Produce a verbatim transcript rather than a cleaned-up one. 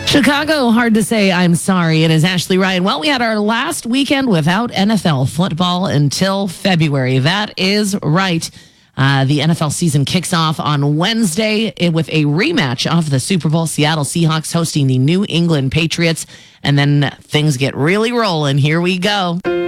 Chicago, hard to say I'm sorry. It is Ashley Ryan. Well, we had our last weekend without N F L football until February. That is right. Uh, the N F L season kicks off on Wednesday with a rematch of the Super Bowl. Seattle Seahawks hosting the New England Patriots. And then things get really rolling. Here we go.